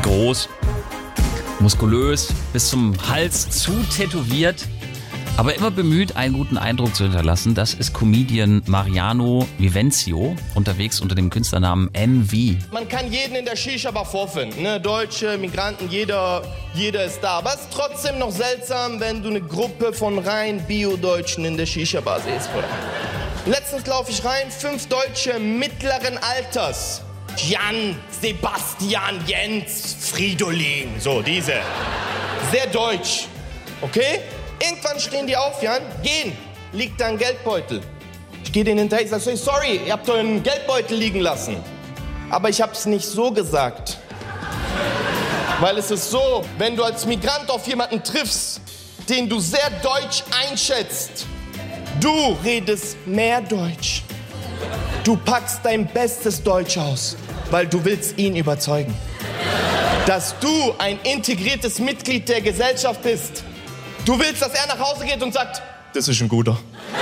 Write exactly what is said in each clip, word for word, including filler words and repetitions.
Groß, muskulös, bis zum Hals zu tätowiert, aber immer bemüht, einen guten Eindruck zu hinterlassen. Das ist Comedian Mariano Vivenzio, unterwegs unter dem Künstlernamen M V. Man kann jeden in der Shisha-Bar vorfinden, ne? Deutsche, Migranten, jeder, jeder ist da. Aber es ist trotzdem noch seltsam, wenn du eine Gruppe von rein Bio-Deutschen in der Shisha-Bar siehst, Bruder. Letztens laufe ich rein, fünf Deutsche mittleren Alters. Jan, Sebastian, Jens, Fridolin, so diese. Sehr deutsch, okay? Irgendwann stehen die auf, Jan, gehen, liegt da ein Geldbeutel. Ich gehe denen hinterher, ich sage, sorry, ihr habt euren Geldbeutel liegen lassen. Aber ich hab's nicht so gesagt. Weil es ist so, wenn du als Migrant auf jemanden triffst, den du sehr deutsch einschätzt, du redest mehr Deutsch. Du packst dein bestes Deutsch aus, weil du willst ihn überzeugen, dass du ein integriertes Mitglied der Gesellschaft bist. Du willst, dass er nach Hause geht und sagt, das ist ein guter.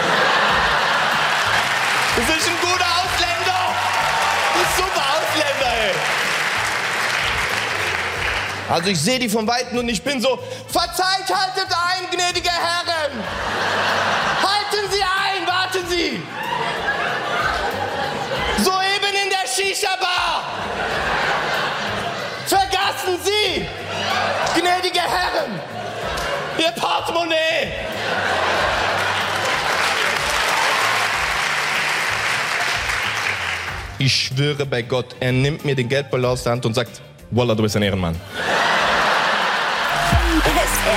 Das ist ein guter Ausländer. Das ist ein super Ausländer, ey. Also ich sehe die von Weitem und ich bin so, verzeiht, haltet ein, gnädige Herren. Halten Sie ein, warten Sie. Soeben in der Shisha-Bar. Vergaßen Sie, gnädige Herren, Ihr Portemonnaie. Ich schwöre bei Gott, er nimmt mir den Geldbeutel aus der Hand und sagt, Wallah, du bist ein Ehrenmann.